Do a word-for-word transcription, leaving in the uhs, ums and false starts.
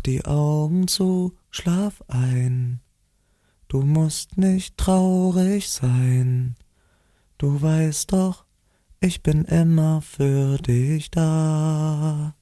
die Augen zu, schlaf ein. Du musst nicht traurig sein. Du weißt doch, ich bin immer für dich da.